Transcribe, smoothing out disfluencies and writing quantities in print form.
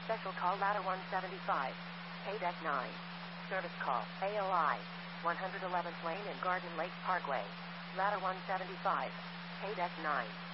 Special call ladder 175. Deck 9. Service call, AOI. 111th Lane and Garden Lake Parkway. Ladder 175. Deck 9.